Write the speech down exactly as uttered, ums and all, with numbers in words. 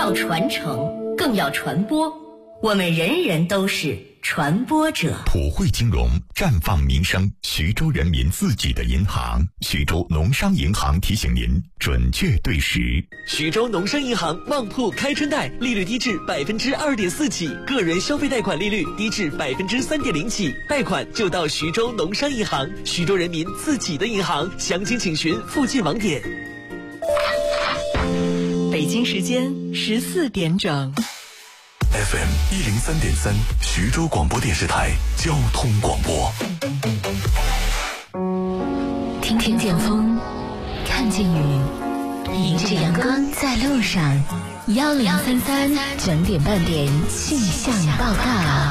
要传承，更要传播。我们人人都是传播者。 普惠金融，绽放民生，徐州人民自己的银行。徐州农商银行提醒您准确对时。 徐州农商银行旺铺开春贷，利率低至百分之二点四起，个人消费贷款利率低至百分之三点零起，贷款就到徐州农商银行，徐州人民自己的银行。详情请询附近网点。 北京时间十四点整。 F M 一零三点三，徐州广播电视台交通广播。 听听见风，看见雨，迎着阳光在路上。幺零三三整点半点气象报告。